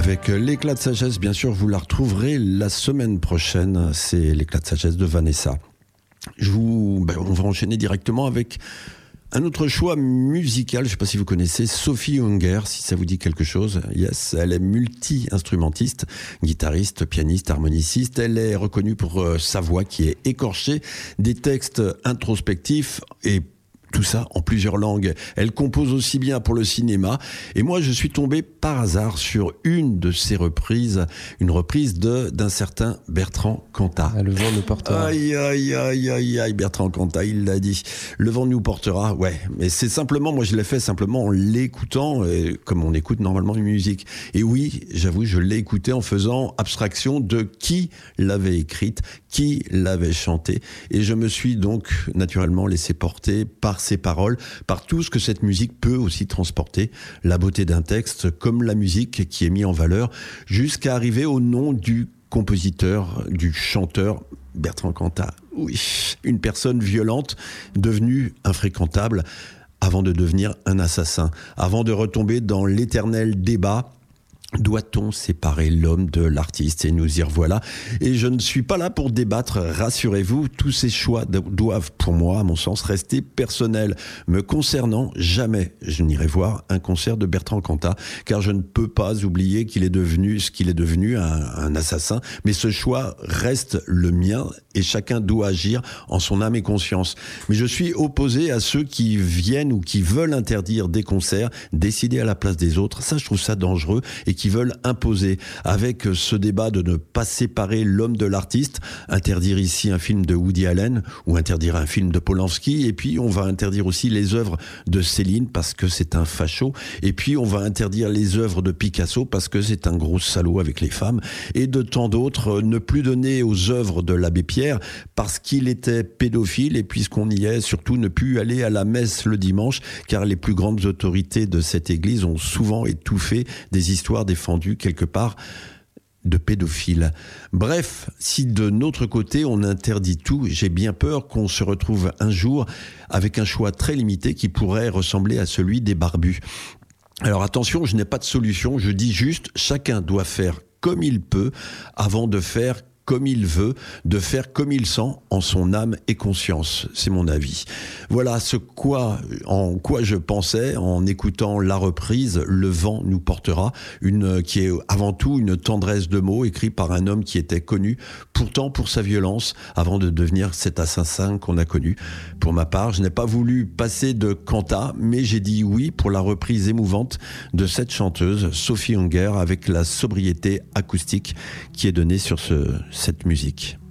avec l'éclat de sagesse. Bien sûr, vous la retrouverez la semaine prochaine. C'est l'éclat de sagesse de Vanessa. On va enchaîner directement avec un autre choix musical. Je ne sais pas si vous connaissez Sophie Hunger, si ça vous dit quelque chose. Yes, elle est multi-instrumentiste, guitariste, pianiste, harmoniciste. Elle est reconnue pour sa voix qui est écorchée, des textes introspectifs et tout ça en plusieurs langues. Elle compose aussi bien pour le cinéma. Et moi, je suis tombé par hasard sur une de ses reprises, une reprise d'un certain Bertrand Cantat. Ah, le vent nous portera. Aïe, Bertrand Cantat, il l'a dit. Le vent nous portera, ouais. Mais c'est simplement, moi je l'ai fait simplement en l'écoutant, comme on écoute normalement une musique. Et oui, j'avoue, je l'ai écouté en faisant abstraction de qui l'avait écrite, qui l'avait chantée. Et je me suis donc naturellement laissé porter par ses paroles, par tout ce que cette musique peut aussi transporter, la beauté d'un texte comme la musique qui est mise en valeur, jusqu'à arriver au nom du compositeur, du chanteur Bertrand Cantat. Oui, une personne violente devenue infréquentable avant de devenir un assassin, avant de retomber dans l'éternel débat. Doit-on séparer l'homme de l'artiste ? Et nous y revoilà. Et je ne suis pas là pour débattre, rassurez-vous. Tous ces choix doivent, pour moi, à mon sens, rester personnels. Me concernant, jamais je n'irai voir un concert de Bertrand Cantat, car je ne peux pas oublier qu'il est devenu ce qu'il est devenu, un assassin. Mais ce choix reste le mien et chacun doit agir en son âme et conscience. Mais je suis opposé à ceux qui viennent ou qui veulent interdire des concerts, décider à la place des autres. Ça, je trouve ça dangereux et qui veulent imposer, avec ce débat de ne pas séparer l'homme de l'artiste, interdire ici un film de Woody Allen ou interdire un film de Polanski, et puis on va interdire aussi les œuvres de Céline parce que c'est un facho, et puis on va interdire les œuvres de Picasso parce que c'est un gros salaud avec les femmes, et de tant d'autres, ne plus donner aux œuvres de l'abbé Pierre parce qu'il était pédophile, et puisqu'on y est, surtout ne plus aller à la messe le dimanche, car les plus grandes autorités de cette église ont souvent étouffé des histoires défendu quelque part de pédophiles. Bref, si de notre côté on interdit tout, j'ai bien peur qu'on se retrouve un jour avec un choix très limité qui pourrait ressembler à celui des barbus. Alors attention, je n'ai pas de solution, je dis juste chacun doit faire comme il peut avant de faire comme il veut, de faire comme il sent en son âme et conscience. C'est mon avis. Voilà en quoi je pensais en écoutant la reprise « Le vent nous portera », qui est avant tout une tendresse de mots écrite par un homme qui était connu pourtant pour sa violence avant de devenir cet assassin qu'on a connu. Pour ma part, je n'ai pas voulu passer de Cantat, mais j'ai dit oui pour la reprise émouvante de cette chanteuse, Sophie Hunger, avec la sobriété acoustique qui est donnée sur cette musique.